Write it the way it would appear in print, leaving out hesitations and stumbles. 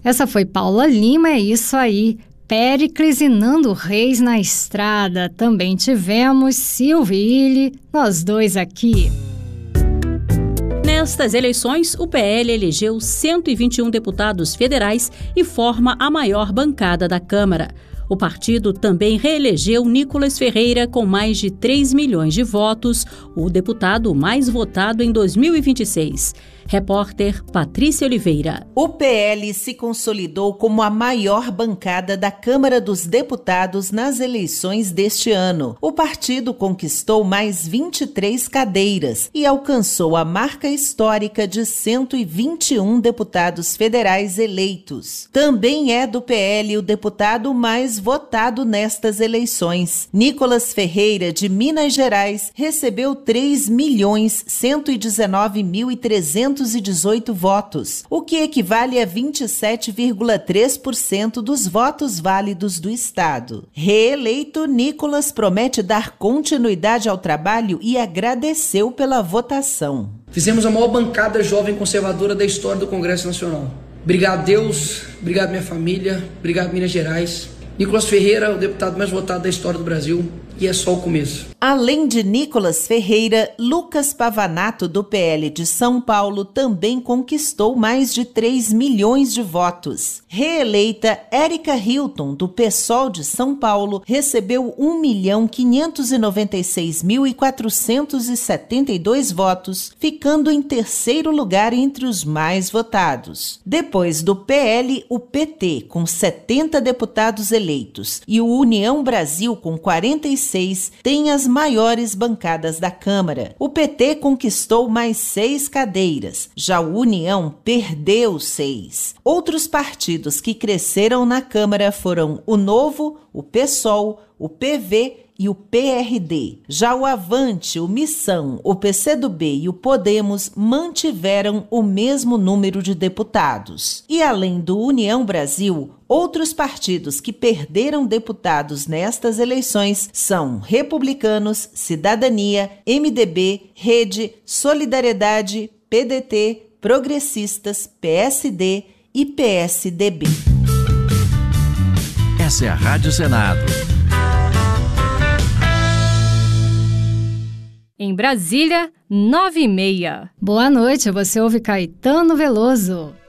Essa foi Paula Lima, é isso aí. Péricles e Nando Reis na estrada. Também tivemos Silvio e Illy, nós dois aqui. Nestas eleições, o PL elegeu 121 deputados federais e forma a maior bancada da Câmara. O partido também reelegeu Nicolas Ferreira com mais de 3 milhões de votos, o deputado mais votado em 2026. Repórter Patrícia Oliveira. O PL se consolidou como a maior bancada da Câmara dos Deputados nas eleições deste ano. O partido conquistou mais 23 cadeiras e alcançou a marca histórica de 121 deputados federais eleitos. Também é do PL o deputado mais votado nestas eleições. Nicolas Ferreira, de Minas Gerais, recebeu 3.119.318 votos, o que equivale a 27,3% dos votos válidos do estado. Reeleito, Nicolas promete dar continuidade ao trabalho e agradeceu pela votação. Fizemos a maior bancada jovem conservadora da história do Congresso Nacional. Obrigado, Deus, obrigado, minha família, obrigado, Minas Gerais. Nicolas Ferreira, o deputado mais votado da história do Brasil, e é só o começo. Além de Nicolas Ferreira, Lucas Pavanato, do PL de São Paulo, também conquistou mais de 3 milhões de votos. Reeleita, Érica Hilton, do PSOL de São Paulo, recebeu 1.596.472 votos, ficando em terceiro lugar entre os mais votados. Depois do PL, o PT, com 70 deputados eleitos, e o União Brasil, com 46, tem as maiores bancadas da Câmara. O PT conquistou mais 6 cadeiras, já o União perdeu 6. Outros partidos que cresceram na Câmara foram o Novo, o PSOL, o PV e o PRD. Já o Avante, o Missão, o PCdoB e o Podemos mantiveram o mesmo número de deputados. E além do União Brasil, outros partidos que perderam deputados nestas eleições são Republicanos, Cidadania, MDB, Rede, Solidariedade, PDT, Progressistas, PSD e PSDB. Essa é a Rádio Senado. Em Brasília, 9h30. Boa noite, você ouve Caetano Veloso.